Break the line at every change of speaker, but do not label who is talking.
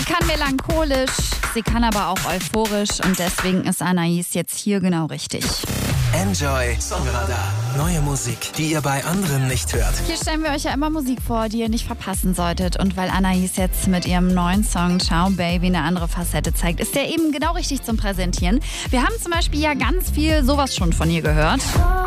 kann melancholisch, sie kann aber auch euphorisch und deswegen ist Anaïs jetzt hier genau richtig.
Enjoy Songradar. Neue Musik, die ihr bei anderen nicht hört.
Hier stellen wir euch ja immer Musik vor, die ihr nicht verpassen solltet. Und weil Anaïs jetzt mit ihrem neuen Song Ciao Baby eine andere Facette zeigt, ist der eben genau richtig zum Präsentieren. Wir haben zum Beispiel ja ganz viel sowas schon von ihr gehört.